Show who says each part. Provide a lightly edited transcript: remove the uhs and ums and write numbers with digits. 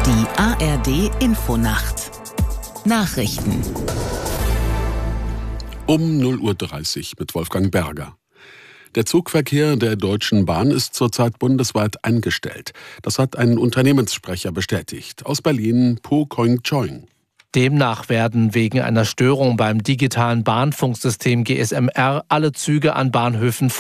Speaker 1: Die ARD Infonacht Nachrichten
Speaker 2: Um 0:30 Uhr mit Wolfgang Berger. Der Zugverkehr der Deutschen Bahn ist zurzeit bundesweit eingestellt. Das hat ein Unternehmenssprecher bestätigt. Aus Berlin, Po Koing-Choing.
Speaker 3: Demnach werden wegen einer Störung beim digitalen Bahnfunksystem GSMR alle Züge an Bahnhöfen